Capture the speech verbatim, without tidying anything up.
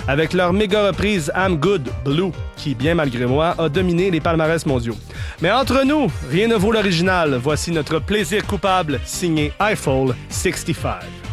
avec leur méga reprise I'm Good Blue, qui, bien malgré moi, a dominé les palmarès mondiaux. Mais entre nous, rien ne vaut l'original. Voici notre plaisir coupable, signé Eiffel soixante-quinze.